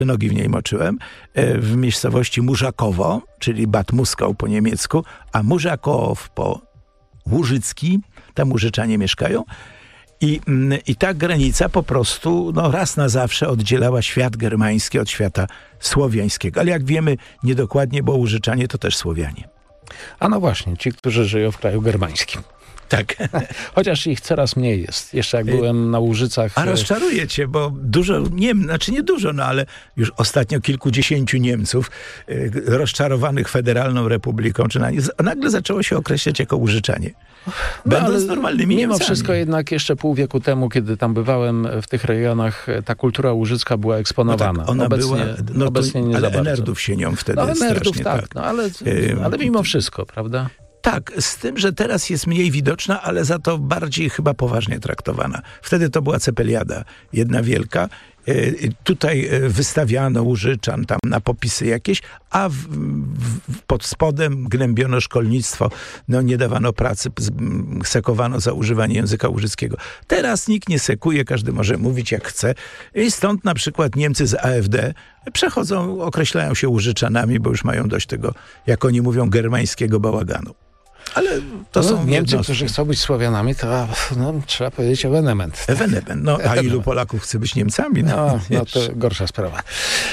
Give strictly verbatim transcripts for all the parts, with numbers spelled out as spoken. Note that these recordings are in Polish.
nogi w niej moczyłem, w miejscowości Murzakowo, czyli Bad Muskau po niemiecku, a Murzakow po łużycki, tam Łużyczanie mieszkają. I, I ta granica po prostu no, raz na zawsze oddzielała świat germański od świata słowiańskiego. Ale jak wiemy, niedokładnie, bo Łużyczanie to też Słowianie. A no właśnie, ci, którzy żyją w kraju germańskim. Tak. Chociaż ich coraz mniej jest. Jeszcze jak byłem na Łużycach... A rozczaruję cię, bo dużo, nie, znaczy nie dużo, no ale już ostatnio kilkudziesięciu Niemców y, rozczarowanych Federalną Republiką, czy na, nagle zaczęło się określać jako Łużyczanie. Będąc no, normalnymi Mimo Niemcami. wszystko jednak jeszcze pół wieku temu, kiedy tam bywałem w tych rejonach, ta kultura łużycka była eksponowana. No tak, ona obecnie, była, no obecnie nie ale za bardzo. Enerdów się nią wtedy No Enerdów tak, tak. No, ale, ale mimo wszystko, prawda? Tak, z tym, że teraz jest mniej widoczna, ale za to bardziej chyba poważnie traktowana. Wtedy to była cepeliada, jedna wielka. Tutaj wystawiano Łużyczan tam na popisy jakieś, a w, w, pod spodem gnębiono szkolnictwo, no nie dawano pracy, sekowano za używanie języka łużyckiego. Teraz nikt nie sekuje, każdy może mówić jak chce i stąd na przykład Niemcy z A F D przechodzą, określają się Łużyczanami, bo już mają dość tego, jak oni mówią, germańskiego bałaganu. Ale to no, są Niemcy, jednostki. którzy chcą być Słowianami, to no, trzeba powiedzieć ewenement. Ewenement. No, a ilu Polaków chce być Niemcami? No, no, no to gorsza sprawa.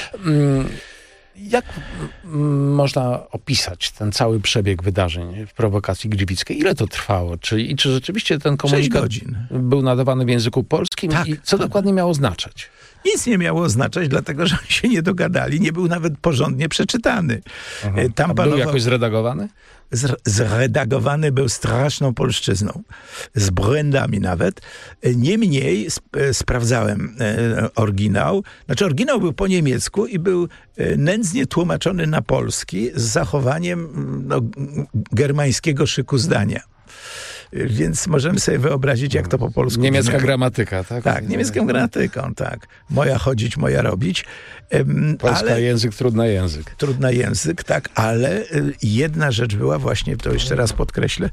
Jak można opisać ten cały przebieg wydarzeń w prowokacji gliwickiej? Ile to trwało? Czy, I czy rzeczywiście ten komunikat był nadawany w języku polskim? Tak, I co tak. dokładnie miało znaczyć? Nic nie miało oznaczać, dlatego że oni się nie dogadali. Nie był nawet porządnie przeczytany. Aha. Tam A panował... był jakoś zredagowany? Zredagowany był straszną polszczyzną, z błędami nawet. Niemniej sp- sprawdzałem e, oryginał. Znaczy oryginał był po niemiecku i był e, nędznie tłumaczony na polski z zachowaniem no, germańskiego szyku zdania. Więc możemy sobie wyobrazić, jak to po polsku... Niemiecka brzmi. gramatyka, tak? Tak, niemiecką gramatyką, tak. Moja chodzić, moja robić. Um, Polska ale, język, trudny język. Trudny język, tak, ale y, jedna rzecz była właśnie, to jeszcze raz podkreślę,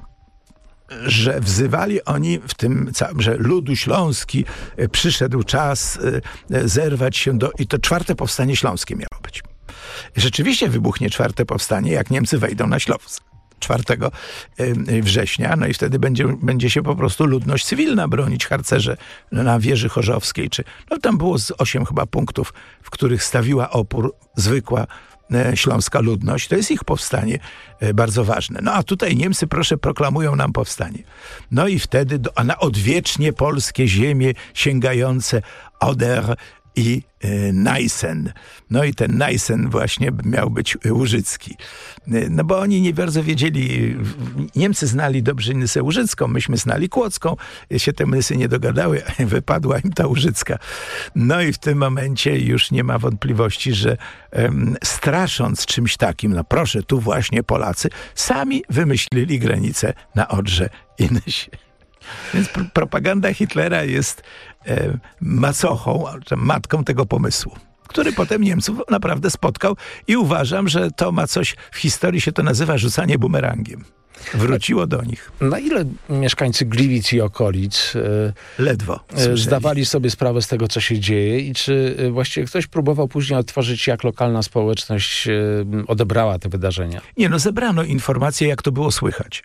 że wzywali oni w tym całym, że ludu śląski y, przyszedł czas y, y, zerwać się do... I to czwarte powstanie śląskie miało być. I rzeczywiście wybuchnie czwarte powstanie, jak Niemcy wejdą na Śląsk. czwartego września, no i wtedy będzie, będzie się po prostu ludność cywilna bronić, harcerze na wieży chorzowskiej, czy no tam było z osiem chyba punktów, w których stawiła opór zwykła e, śląska ludność. To jest ich powstanie e, bardzo ważne. No a tutaj Niemcy, proszę, proklamują nam powstanie. No i wtedy do, a na odwiecznie polskie ziemie sięgające Oder i y, Najsen. No i ten Najsen właśnie miał być łużycki. Y, no bo oni nie bardzo wiedzieli, Niemcy znali dobrze Nysę Łużycką, myśmy znali Kłodzką, się te Nysy nie dogadały, wypadła im ta Łużycka. No i w tym momencie już nie ma wątpliwości, że um, strasząc czymś takim, no proszę, tu właśnie Polacy sami wymyślili granicę na Odrze i Nysie. Więc pr- propaganda Hitlera jest e, macochą, matką tego pomysłu, który potem Niemców naprawdę spotkał i uważam, że to ma coś, w historii się to nazywa rzucanie bumerangiem. Wróciło do nich. Na ile mieszkańcy Gliwic i okolic e, ledwo e, zdawali sobie sprawę z tego, co się dzieje i czy e, właściwie ktoś próbował później odtworzyć, jak lokalna społeczność e, odebrała te wydarzenia? Nie, no zebrano informacje, jak to było słychać.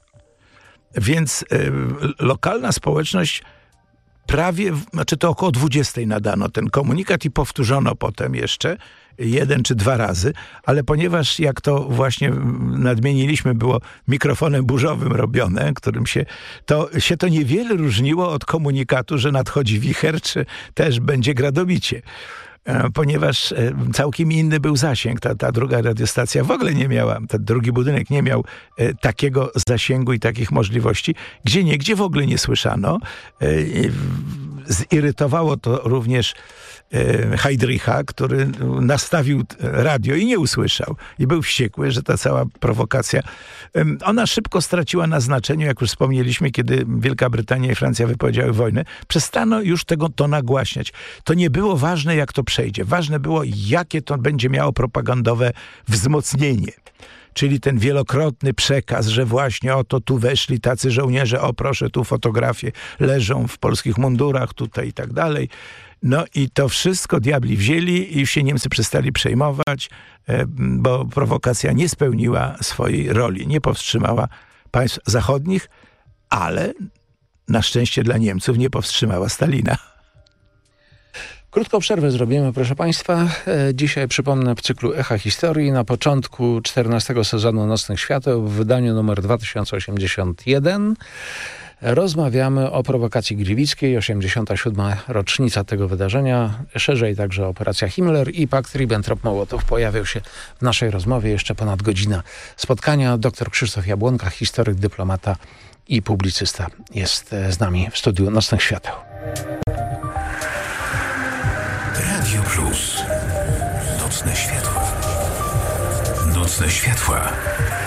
Więc y, lokalna społeczność prawie, znaczy to około dwudziestej nadano ten komunikat i powtórzono potem jeszcze jeden czy dwa razy, ale ponieważ jak to właśnie nadmieniliśmy, było mikrofonem burzowym robione, którym się to, się to niewiele różniło od komunikatu, że nadchodzi wicher, czy też będzie gradobicie. Ponieważ całkiem inny był zasięg. Ta, ta druga radiostacja w ogóle nie miała, ten drugi budynek nie miał e, takiego zasięgu i takich możliwości. Gdzie niegdzie w ogóle nie słyszano. E, zirytowało to również e, Heydricha, który nastawił radio i nie usłyszał. I był wściekły, że ta cała prowokacja, e, ona szybko straciła na znaczeniu, jak już wspomnieliśmy, kiedy Wielka Brytania i Francja wypowiedziały wojnę. Przestano już tego to nagłaśniać. To nie było ważne, jak to przejdzie. Ważne było, jakie to będzie miało propagandowe wzmocnienie. czyli ten wielokrotny przekaz, że właśnie oto tu weszli tacy żołnierze, o proszę, tu fotografie leżą w polskich mundurach, tutaj i tak dalej. No i to wszystko diabli wzięli i już się Niemcy przestali przejmować, bo prowokacja nie spełniła swojej roli, nie powstrzymała państw zachodnich, ale na szczęście dla Niemców nie powstrzymała Stalina. Krótką przerwę zrobimy, proszę Państwa. Dzisiaj przypomnę w cyklu Echa Historii na początku czternastego sezonu Nocnych Świateł w wydaniu numer dwa tysiące osiemdziesiąt jeden. Rozmawiamy o prowokacji gliwickiej, osiemdziesiąta siódma rocznica tego wydarzenia. Szerzej także operacja Himmler i pakt Ribbentrop-Mołotow pojawił się w naszej rozmowie. Jeszcze ponad godzina spotkania. Doktor Krzysztof Jabłonka, historyk, dyplomata i publicysta jest z nami w studiu Nocnych Świateł. Radio Plus. Nocne światła. Nocne światła.